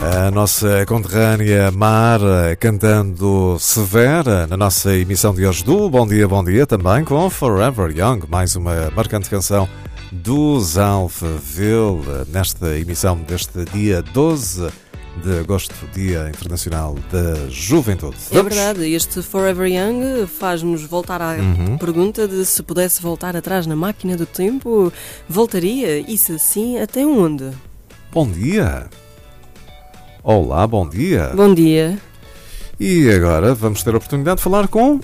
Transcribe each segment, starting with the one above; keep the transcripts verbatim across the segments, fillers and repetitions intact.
A nossa conterrânea Mar cantando Severa na nossa emissão de hoje do Bom Dia, Bom Dia, também com Forever Young, mais uma marcante canção dos Alphaville, nesta emissão deste dia doze de agosto, Dia Internacional da Juventude. É verdade, este Forever Young faz-nos voltar à uhum. pergunta de se pudesse voltar atrás na máquina do tempo, voltaria? E se sim, até onde? Bom dia! Olá, bom dia! Bom dia! E agora vamos ter a oportunidade de falar com...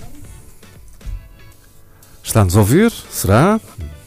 Está-nos a ouvir? Será?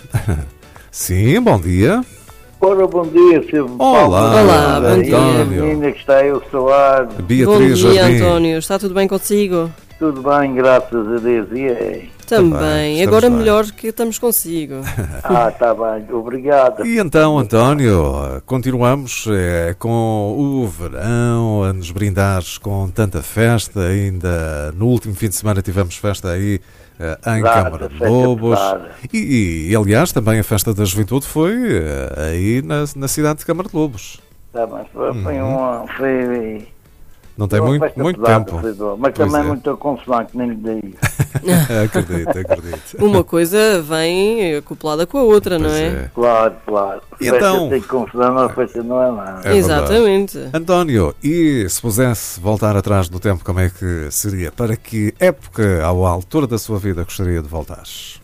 Sim, bom dia! Ora, bom dia, Silvio. Olá, Olá, bom dia. A menina que está aí, o Soar. Beatriz Bom dia, Jardim. António. Está tudo bem consigo? Tudo bem, graças a Deus. E aí? Também. Também, Agora bem. melhor que estamos consigo. Ah, está bem. Obrigado. E então, António, continuamos é, com o verão, a nos brindares com tanta festa. Ainda no último fim de semana tivemos festa aí é, em Exato, Câmara de festa Lobos. pesada. E, e, aliás, também a festa da juventude foi é, aí na, na cidade de Câmara de Lobos. Tá bem. Foi, foi Uhum. uma... Foi... Não tem uma muito, festa muito pesada, tempo. foi boa, mas Pois também é. muita confusão, que nem lhe digo. Acredito, acredito. Uma coisa vem acoplada com a outra, não Pois é? é. Claro, claro. E Festa então? tem confusão, a festa não é nada. É Exatamente. António, e se pudesse voltar atrás no tempo, como é que seria? Para que época, à altura da sua vida, gostaria de voltar?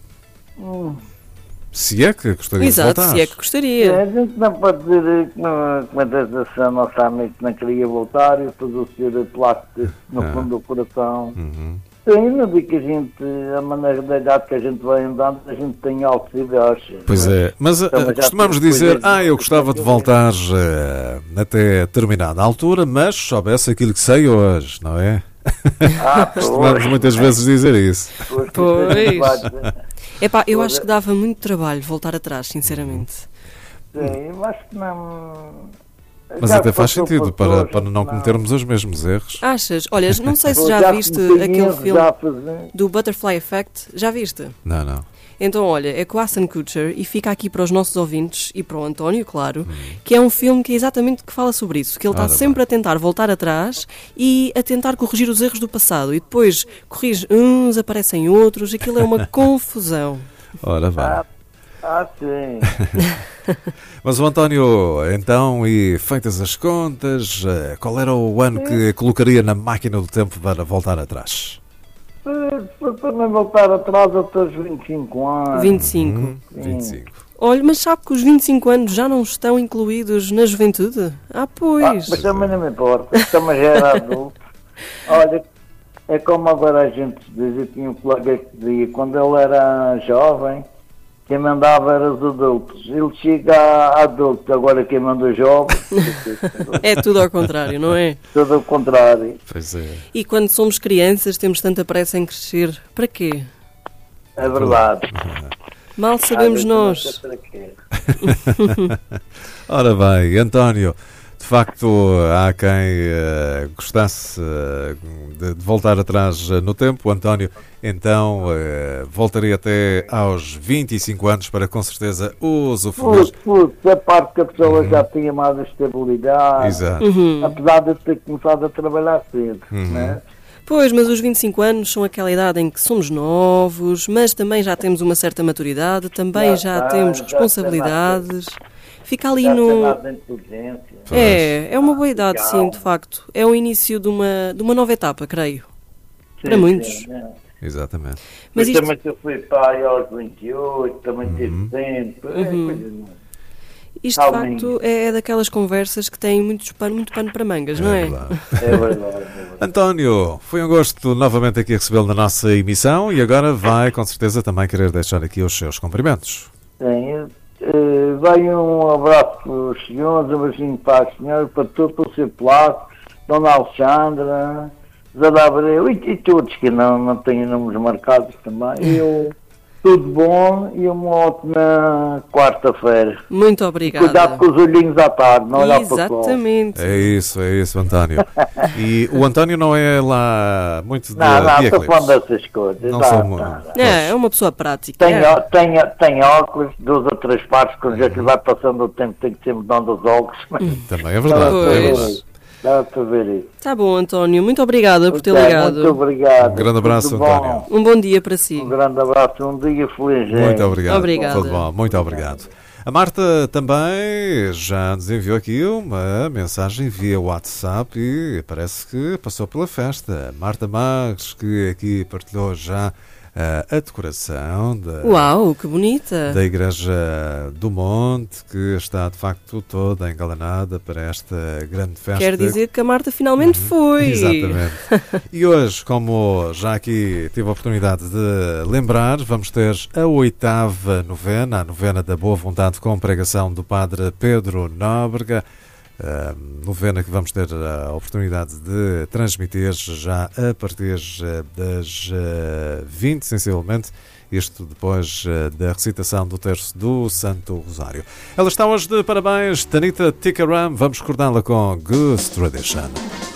Hum. Se é que gostaria Exato, de voltar. se é que É, gostaria. a gente não pode dizer que não, como é dessa a nossa amiga que não queria voltar e depois o senhor plástico no Ah. fundo do coração. Uhum. Sim, não digo que a gente, a maneira da idade que a gente vai andando, a gente tem altos e baixos. Pois é, mas Então, uh, mas já costumamos tive dizer, coisas- ah, eu gostava de voltar uh, até determinada altura, mas soubesse aquilo que sei hoje, não é? Ah, Costumamos pois, muitas vezes dizer isso. pois, Pois. a gente vai dizer. Epá, eu Pois acho é. que dava muito trabalho voltar atrás, sinceramente. Sim, eu acho que não... Mas já até faz passou sentido por para, coisas, para não cometermos os mesmos erros. Achas? Olha, não sei se Pois, já viste cometi aquele erros, filme já fiz- do Butterfly Effect. Já viste? Não, não. Então, olha, é com Ashton Kutcher e fica aqui para os nossos ouvintes e para o António, claro, que é um filme que é exatamente que fala sobre isso, que ele está Ora sempre bem. a tentar voltar atrás e a tentar corrigir os erros do passado e depois corrige uns, aparecem outros, aquilo é uma confusão. Ora bem. Ah, ah, sim. Mas o António, então, e feitas as contas, eh, qual era o ano que colocaria na máquina do tempo para voltar atrás? Se para não voltar atrás até os vinte e cinco anos. vinte e cinco. Hum, vinte e cinco. Olha, mas sabe que os vinte e cinco anos já não estão incluídos na juventude? Ah, Ah, pois. mas também não me importa, também já era adulto. Olha, é como agora a gente diz, eu tinha um colega que dizia, quando ele era jovem, quem mandava era os adultos. Ele chega a adulto, agora quem manda os jovens, É tudo ao contrário, não é? tudo o contrário. Pois é. E quando somos crianças temos tanta pressa em crescer. Para quê? É verdade. Mal sabemos Às vezes nós. não sei para quê. Ora bem, António, de facto há quem eh, gostasse eh, de, de voltar atrás eh, no tempo. O António, então, eh, voltaria até aos vinte e cinco anos para, com certeza, usufruir. Putz, putz, a parte que a pessoa já tinha mais estabilidade, Exato. Uhum. apesar de ter começado a trabalhar cedo, Uhum. né? Pois, mas os vinte e cinco anos são aquela idade em que somos novos, mas também já temos uma certa maturidade, também já, Já temos tem, já responsabilidades. Fica ali Já tem no... mais inteligência. É, é uma boa idade, Legal. sim, de facto. É o início de uma, de uma nova etapa, creio. Para Sim, muitos. sim, né? Exatamente. Mas Mas isto... também eu fui pai aos vinte e oito, também tive tempo. é, Uhum. coisa não. Isto, de Calminho. facto, é daquelas conversas que têm muito pano, muito pano para mangas, não é? verdade. É verdade, é verdade. António, foi um gosto novamente aqui recebê-lo na nossa emissão e agora vai, com certeza, também querer deixar aqui os seus cumprimentos. Sim, eh, vai um abraço para os senhores, um beijinho para a senhora, para todo o seu plato, Dona Alexandra, Zé Abreu e, e todos que não, não têm números marcados também. E eu, tudo bom e uma ótima quarta-feira. Muito obrigada. Cuidado com os olhinhos à tarde, não olhar para o sol. Exatamente. É isso, é isso, António. E o António não é lá muito de Não, não, de estou eclipse. falando dessas coisas. Não Tá, sou muito. tá. É, é uma pessoa prática. Tem, é. ó- tem, tem óculos, duas ou três partes, quando já que vai passando o tempo tem que ser mudando os óculos. Também é verdade. Pois. É verdade. Dá para ver isso. Tá bom, António. Muito obrigada por ter Ok, ligado. Muito obrigado. Um grande abraço, Tudo António. bom? Um bom dia para si. Um grande abraço, um dia feliz. Muito hein? obrigado. Obrigada. Tudo bom, muito obrigado. A Marta também já nos enviou aqui uma mensagem via WhatsApp e parece que passou pela festa. Marta Marques, que aqui partilhou já a decoração da, Uau, que bonita! da Igreja do Monte, que está de facto toda engalanada para esta grande festa. Quer dizer que a Marta finalmente Uhum. foi. Exatamente. E hoje, como já aqui tive a oportunidade de lembrar, vamos ter a oitava novena, a novena da Boa Vontade, com pregação do Padre Pedro Nóbrega. Uh, novena que vamos ter a oportunidade de transmitir já a partir das uh, vinte, sensivelmente, isto depois uh, da recitação do terço do Santo Rosário. Ela está hoje de parabéns, Tanita Tikaram, vamos recordá-la com Goose Tradition.